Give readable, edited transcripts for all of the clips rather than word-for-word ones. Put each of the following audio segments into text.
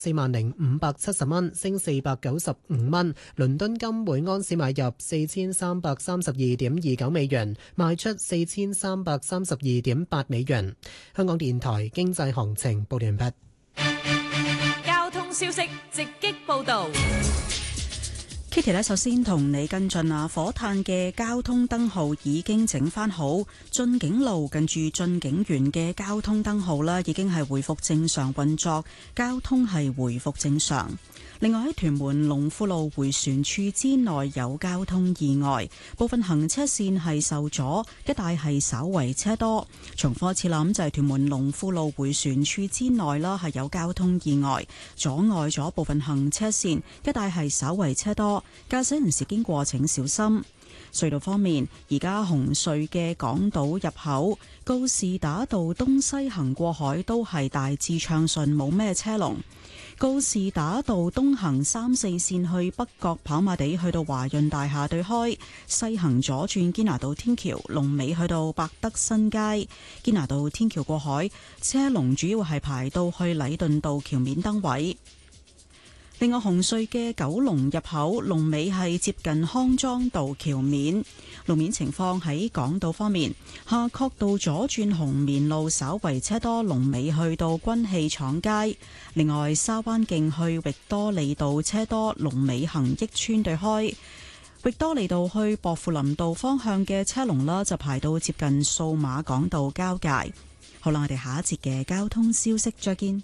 40570蚊，升495蚊。倫敦金每安士買入4332.29美元，賣出4332.8美元。香港電台經濟行情報完畢。 交通消息直擊報道。 Kitty 呢，首先同你跟進啊，火炭嘅交通燈號已經整翻好，駿景路近住駿景園嘅交通燈號啦，已經係回復正常運作，交通係回復正常。另外喺屯門龍富路迴旋處之內有交通意外，部分行車線係受阻，一帶係稍為車多。重複一次啦，就係屯門龍富路迴旋處之內啦，係有交通意外，阻礙咗部分行車線，一帶係稍為車多，駕駛人士經過請小心。隧道方面，而家紅隧嘅港島入口告士打道東西行過海都係大致暢順，冇咩車龍。告士打道東行3、4線去北角跑馬地，去到華潤大廈對開；西行左轉堅拿道天橋，龍尾去到百德新街。堅拿道天橋過海，車龍主要係排到去禮頓道橋面燈位。另外，紅隧嘅九龍入口龍尾係接近康莊道橋面。路面情況喺港島方面，夏慤道左轉紅棉路稍為車多，龍尾去到軍器廠街。另外，沙灣徑去域多利道車多，龍尾恒益邨對開。域多利道去薄扶林道方向嘅車龍啦，就排到接近數碼港道交界。好啦，我哋下一節嘅交通消息再見。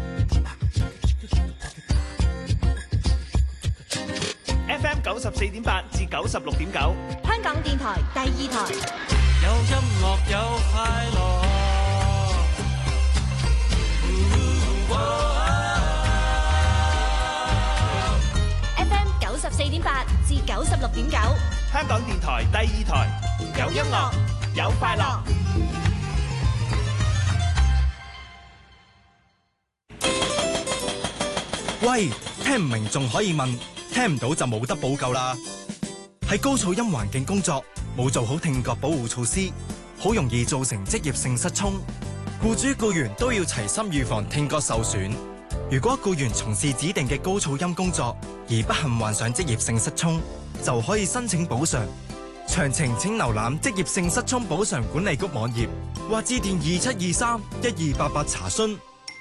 FM 94.8至96.9， 香港電台第二台。 有音樂有快樂。 FM 94.8至96.9， 香港電台第二台。有音樂，有快樂。 喂，聽唔明仲可以問。聽唔到就冇得補救啦。喺高噪音環境工作，冇做好聽覺保護措施，好容易造成職業性失聰。僱主僱員都要齊心預防聽覺受損。如果僱員從事指定嘅高噪音工作而不幸患上職業性失聰，就可以申請補償。詳情請瀏覽職業性失聰補償管理局網頁或致電2723-1288查詢。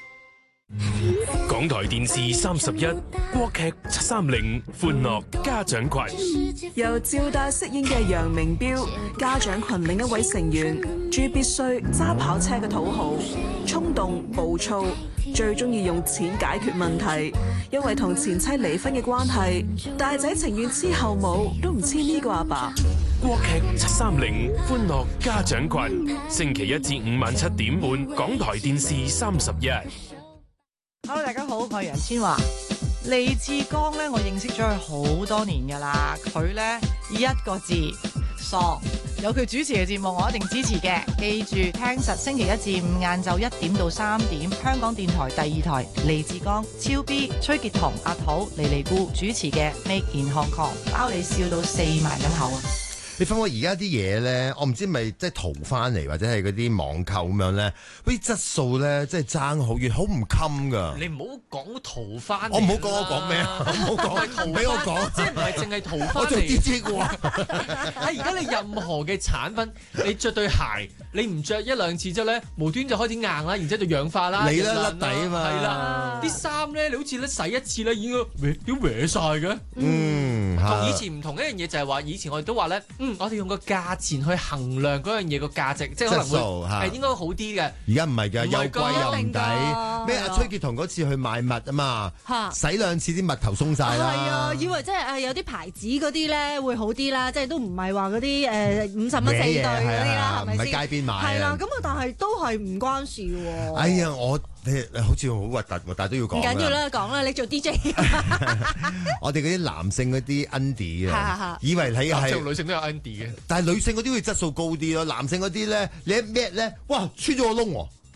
港台電視31國劇730歡樂家長群， 由趙大飾演嘅楊明標家長群另一位成員朱必須揸跑車嘅土豪，衝動暴躁，最中意用錢解決問題。因為同前妻離婚嘅關係，大仔情願黐後母都唔黐呢個阿爸。 國劇730歡樂家長群，星期1至5晚7點半，港台電視31。 Hello， 大家好，我係楊千嬅。利志剛咧，我認識咗佢好多年噶啦。佢咧一個字傻，有佢主持嘅節目，我一定支持嘅。記住聽實星期1至5晏晝1點到3點，香港電台第2台利志剛、超 B、崔潔彤、阿土、妮妮姑主持嘅 Make in Hong Kong，包你笑到4埋咁口啊！ 你發覺而家啲嘢咧，我唔知咪即係淘翻嚟，或者係嗰啲網購咁樣咧，嗰啲質素咧，即係爭好遠，好唔襟噶。 你唔好講淘翻， 我唔好講我講咩啊，唔好講，俾我講， 即係唔係淨係淘翻嚟。 我做 DJ 喎。 而家你任何嘅產品，你着對鞋，你唔着1-2次之後咧，無端就開始硬啦，然之後就氧化啦， 你啦甩底啊嘛。 係啦，啲衫咧，你好似咧洗一次咧，已經都歪晒嘅。同以前唔同一樣嘢就係話，以前我哋都話咧。我哋用個價錢去衡量嗰樣嘢個價值，即係可能會係應該好啲嘅。 而家唔係㗎，又貴又唔抵。咩阿崔潔彤嗰次去買襪啊嘛，洗2次啲襪頭鬆晒啦。 係啊，以為即係有啲牌子嗰啲咧會好啲啦，即係都唔係話嗰啲50蚊4對嗰啲啦，係咪先？ 唔係街邊買。 係啦，咁啊，但係都係唔關事喎。 哎呀，你好似好核突喎，但係都要講。唔緊要啦，講啦，你做 DJ。 我哋嗰啲男性嗰啲 Undy 啊，以為你係女性都有 Undy 嘅， 但係女性嗰啲會質素高啲咯，男性嗰啲咧，你一搣咧，哇，穿咗個窿喎。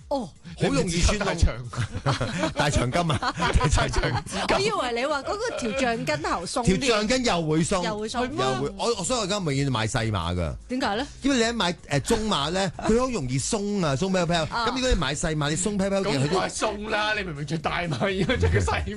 哦， 好容易穿大長大長筋啊！大長筋， 我以為你話嗰個條橡筋頭鬆條啲， 橡筋又會鬆， 又會鬆， 又會。所以我而家永遠買細碼㗎。 點解咧？ 因為你一買中碼咧，佢好容易鬆啊，鬆飄飄。咁如果你買細碼，你鬆飄飄嘅， 咁唔係鬆啦，你明明着大碼，而家着個細